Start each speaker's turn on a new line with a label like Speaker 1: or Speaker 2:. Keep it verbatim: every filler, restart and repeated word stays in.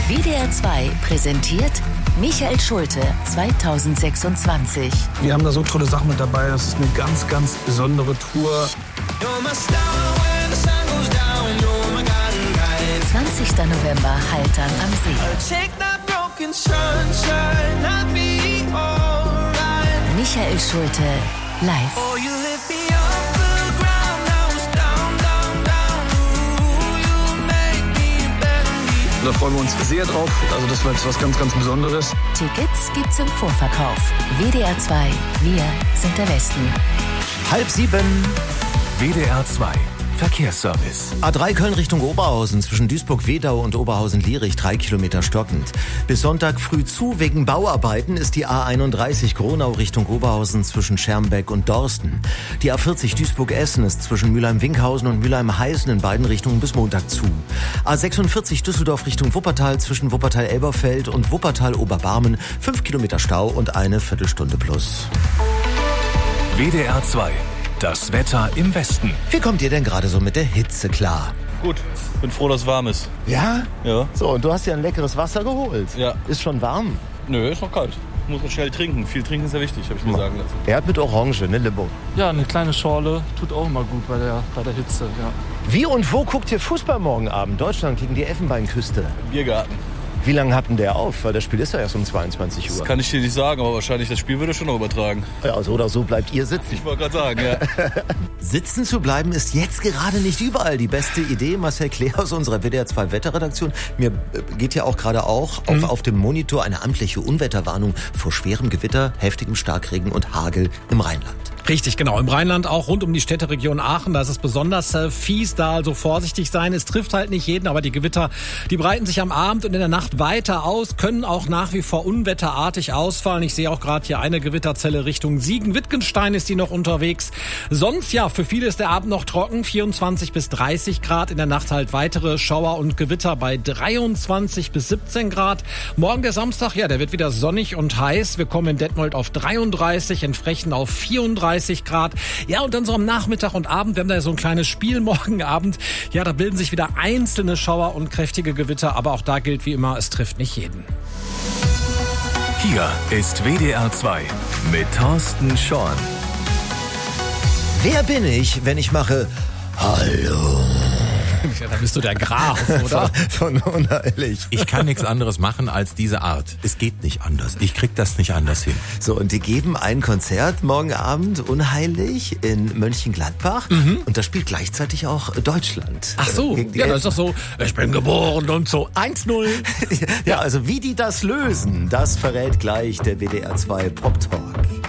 Speaker 1: W D R zwei präsentiert Michael Schulte zweitausendsechsundzwanzig.
Speaker 2: Wir haben da so tolle Sachen mit dabei. Das ist eine ganz, ganz besondere Tour.
Speaker 1: zwanzigster November, Haltern am See. Michael Schulte live.
Speaker 2: Da freuen wir uns sehr drauf. Also das wird was ganz, ganz Besonderes.
Speaker 1: Tickets gibt's im Vorverkauf. W D R zwei, wir sind der Westen.
Speaker 3: Halb sieben.
Speaker 4: W D R zwei Verkehrsservice.
Speaker 3: A drei Köln Richtung Oberhausen zwischen Duisburg-Wedau und Oberhausen-Lierich, drei Kilometer stockend. Bis Sonntag früh zu. Wegen Bauarbeiten ist die A einunddreißig Gronau Richtung Oberhausen zwischen Schermbeck und Dorsten. Die A vierzig Duisburg-Essen ist zwischen Mülheim-Winkhausen und Mülheim-Heißen in beiden Richtungen bis Montag zu. A sechsundvierzig Düsseldorf Richtung Wuppertal zwischen Wuppertal-Elberfeld und Wuppertal-Oberbarmen, fünf Kilometer Stau und eine Viertelstunde plus.
Speaker 4: W D R zwei. Das Wetter im Westen.
Speaker 3: Wie kommt ihr denn gerade so mit der Hitze klar?
Speaker 5: Gut, bin froh, dass es warm ist.
Speaker 3: Ja?
Speaker 5: Ja.
Speaker 3: So, und du hast ja ein leckeres Wasser geholt.
Speaker 5: Ja.
Speaker 3: Ist schon warm?
Speaker 5: Nö, ist noch kalt. Muss man schnell trinken. Viel trinken ist ja wichtig, habe ich mir sagen lassen.
Speaker 3: Er hat mit Orange, ne, Limo?
Speaker 6: Ja, eine kleine Schorle tut auch immer gut bei der, bei der Hitze, ja.
Speaker 3: Wie und wo guckt ihr Fußball morgen Abend? Deutschland gegen die Elfenbeinküste.
Speaker 5: Im Biergarten.
Speaker 3: Wie lange hat denn der auf? Weil das Spiel ist ja erst um zweiundzwanzig Uhr.
Speaker 5: Das kann ich dir nicht sagen, aber wahrscheinlich das Spiel würde schon noch übertragen.
Speaker 3: Ja, so oder so bleibt ihr sitzen.
Speaker 5: Ich wollte gerade sagen, ja.
Speaker 3: Sitzen zu bleiben ist jetzt gerade nicht überall die beste Idee. Marcel Klee aus unserer W D R zwei Wetterredaktion. Mir geht ja auch gerade auch auf, mhm. auf dem Monitor eine amtliche Unwetterwarnung vor schwerem Gewitter, heftigem Starkregen und Hagel im Rheinland.
Speaker 7: Richtig, genau. Im Rheinland auch rund um die Städteregion Aachen. Da ist es besonders äh, fies, da also vorsichtig sein. Es trifft halt nicht jeden, aber die Gewitter, die breiten sich am Abend und in der Nacht weiter aus, können auch nach wie vor unwetterartig ausfallen. Ich sehe auch gerade hier eine Gewitterzelle Richtung Siegen-Wittgenstein ist die noch unterwegs. Sonst, ja, für viele ist der Abend noch trocken. vierundzwanzig bis dreißig Grad. In der Nacht halt weitere Schauer und Gewitter bei dreiundzwanzig bis siebzehn Grad. Morgen der Samstag, ja, der wird wieder sonnig und heiß. Wir kommen in Detmold auf dreiunddreißig, in Frechen auf vierunddreißig Grad. Ja, und dann so am Nachmittag und Abend, wir haben da so ein kleines Spiel morgen Abend. Ja, da bilden sich wieder einzelne Schauer und kräftige Gewitter, aber auch da gilt wie immer, es trifft nicht jeden.
Speaker 4: Hier ist W D R zwei mit Thorsten Schorn.
Speaker 3: Wer bin ich, wenn ich mache Hallo?
Speaker 7: Ja, da bist du der Graf, oder?
Speaker 3: Von, von unheilig.
Speaker 8: Ich kann nichts anderes machen als diese Art. Es geht nicht anders. Ich krieg das nicht anders hin.
Speaker 3: So, und die geben ein Konzert morgen Abend, unheilig, in Mönchengladbach. Mhm. Und da spielt gleichzeitig auch Deutschland.
Speaker 7: Ach so, ja, das ist doch so, ich bin geboren und so eins null.
Speaker 3: Ja, also wie die das lösen, das verrät gleich der W D R zwei Pop Talk.